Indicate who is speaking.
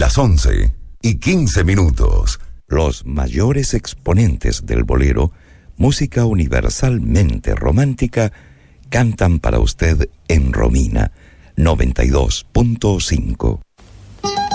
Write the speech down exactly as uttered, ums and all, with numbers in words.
Speaker 1: las once y quince minutos.
Speaker 2: Los mayores exponentes del bolero, música universalmente romántica, cantan para usted en Romina noventa y dos punto cinco.